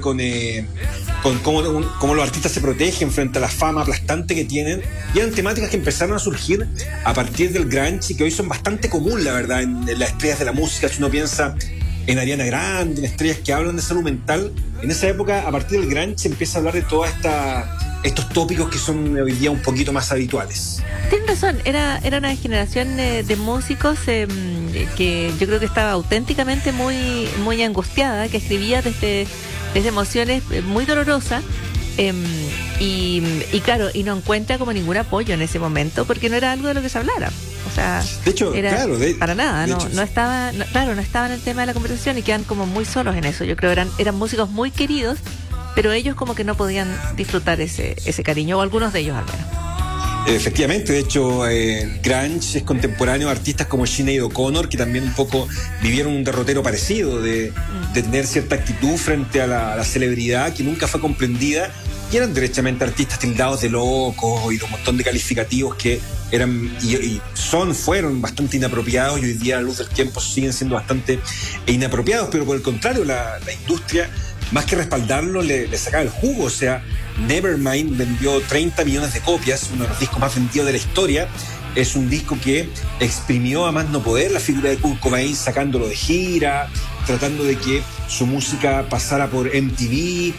con cómo los artistas se protegen frente a la fama aplastante que tienen, y eran temáticas que empezaron a surgir a partir del grunge y que hoy son bastante común, la verdad, en las estrellas de la música. Si uno piensa en Ariana Grande, en estrellas que hablan de salud mental, en esa época, a partir del grunge, se empieza a hablar de todos estos tópicos que son hoy día un poquito más habituales. Tienes razón, era una generación de músicos que yo creo que estaba auténticamente muy, muy angustiada, que escribía desde emociones muy dolorosas, y claro, y no encuentra como ningún apoyo en ese momento, porque no era algo de lo que se hablara. O sea, de hecho, claro, para nada, no estaba en el tema de la conversación, y quedan como muy solos en eso. Yo creo eran músicos muy queridos, pero ellos como que no podían disfrutar ese cariño, o algunos de ellos al menos. Efectivamente, de hecho, el grunge es contemporáneo de artistas como Sinéad O'Connor, que también un poco vivieron un derrotero parecido, de tener cierta actitud frente a la celebridad que nunca fue comprendida, y eran derechamente artistas tildados de locos y de un montón de calificativos que eran fueron bastante inapropiados, y hoy día a la luz del tiempo siguen siendo bastante inapropiados, pero por el contrario, la industria, más que respaldarlo, le sacaba el jugo. O sea, Nevermind vendió 30 millones de copias, uno de los discos más vendidos de la historia. Es un disco que exprimió a más no poder la figura de Kurt Cobain, sacándolo de gira, tratando de que su música pasara por MTV,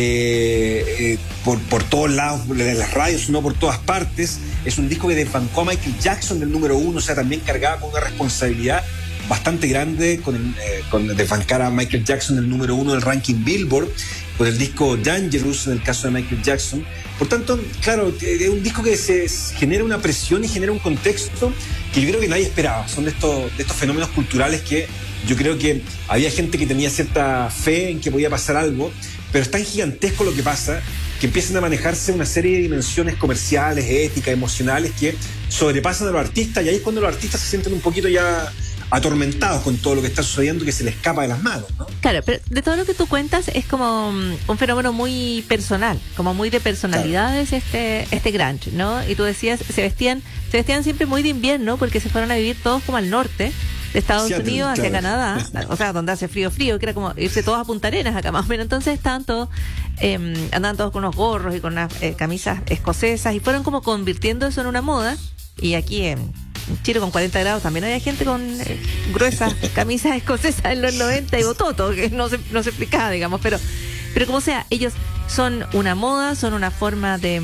por todos lados de las radios, no por todas partes. Es un disco que desbancó a Michael Jackson del número 1, o sea, también cargaba con una responsabilidad bastante grande con desbancar a Michael Jackson del número 1 del ranking Billboard, con el disco Dangerous en el caso de Michael Jackson. Por tanto, claro, es un disco que se genera una presión y genera un contexto que yo creo que nadie esperaba. Son de estos fenómenos culturales que yo creo que había gente que tenía cierta fe en que podía pasar algo, pero es tan gigantesco lo que pasa que empiezan a manejarse una serie de dimensiones comerciales, éticas, emocionales, que sobrepasan a los artistas, y ahí es cuando los artistas se sienten un poquito ya atormentados con todo lo que está sucediendo, que se les escapa de las manos, ¿no? Claro, pero de todo lo que tú cuentas es como un fenómeno muy personal, como muy de personalidades, claro. este grunge, ¿no? Y tú decías, se vestían siempre muy de invierno, porque se fueron a vivir todos como al norte de Estados Unidos, hacia Canadá, o sea, donde hace frío, que era como irse todos a Punta Arenas acá más o menos. Entonces estaban todos, andaban todos con unos gorros y con unas camisas escocesas, y fueron como convirtiendo eso en una moda. Y aquí en Chile, con 40 grados, también había gente con gruesas camisas escocesas en los 90 y bototo, que no se explicaba, digamos, pero como sea, ellos son una moda, son una forma de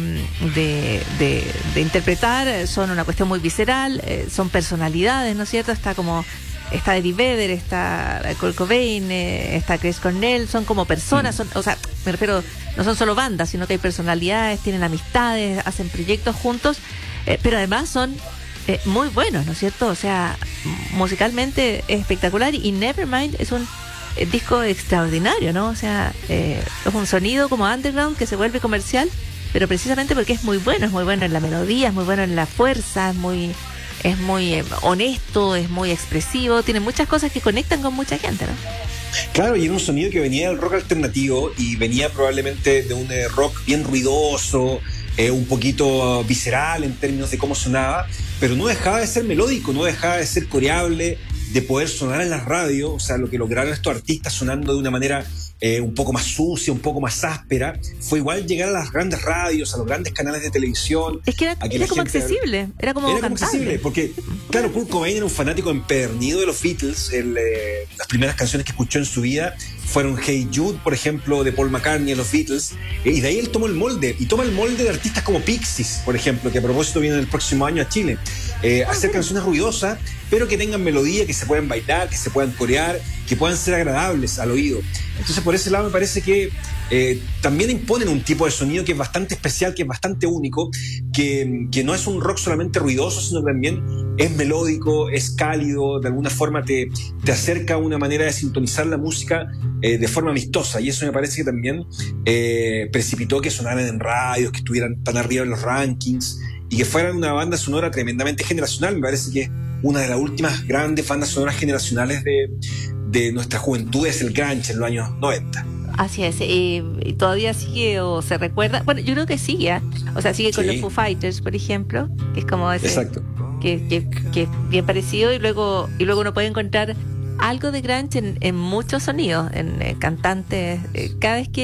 interpretar, son una cuestión muy visceral, son personalidades, ¿no es cierto? Está Eddie Vedder, está Kurt Cobain, está Chris Cornell, son como personas, o sea, me refiero, no son solo bandas, sino que hay personalidades, tienen amistades, hacen proyectos juntos, pero además son muy buenos, ¿no es cierto? O sea, musicalmente es espectacular, y Nevermind es un disco extraordinario, ¿no? O sea, es un sonido como underground que se vuelve comercial, pero precisamente porque es muy bueno en la melodía, es muy bueno en la fuerza, es muy honesto, es muy expresivo, tiene muchas cosas que conectan con mucha gente, ¿no? Claro, y era un sonido que venía del rock alternativo, y venía probablemente de un rock bien ruidoso, un poquito visceral en términos de cómo sonaba, pero no dejaba de ser melódico, no dejaba de ser coreable, de poder sonar en las radios. O sea, lo que lograron estos artistas sonando de una manera un poco más sucia, un poco más áspera, fue igual llegar a las grandes radios, a los grandes canales de televisión. Es que era como accesible, era como accesible, porque, claro, Kurt Cobain era un fanático empedernido de los Beatles. Las primeras canciones que escuchó en su vida fueron Hey Jude, por ejemplo, de Paul McCartney de los Beatles, y de ahí él tomó el molde, y toma el molde de artistas como Pixies, por ejemplo, que a propósito vienen el próximo año a Chile, hacer canciones ruidosas, pero que tengan melodía, que se puedan bailar, que se puedan corear, que puedan ser agradables al oído. Entonces, por ese lado me parece que también imponen un tipo de sonido que es bastante especial, que es bastante único, que no es un rock solamente ruidoso, sino que también es melódico, es cálido, de alguna forma te acerca a una manera de sintonizar la música de forma amistosa, y eso me parece que también precipitó que sonaran en radios, que estuvieran tan arriba en los rankings, y que fueran una banda sonora tremendamente generacional. Me parece que una de las últimas grandes bandas sonoras generacionales de nuestra juventud es el grunge en los años 90. Así es, y todavía sigue o se recuerda. Bueno, yo creo que sigue, ¿eh? O sea, sigue con los Foo Fighters, por ejemplo, que es como ese. Exacto. Que es bien parecido, y luego uno puede encontrar algo de grunge en muchos sonidos, en cantantes, cada vez que